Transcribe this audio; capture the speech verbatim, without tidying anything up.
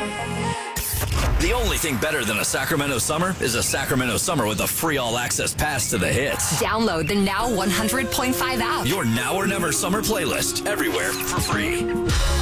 The only thing better than a Sacramento summer is a Sacramento summer with a free all-access pass to the hits. Download the Now one hundred point five app. Your now or never summer playlist everywhere for free.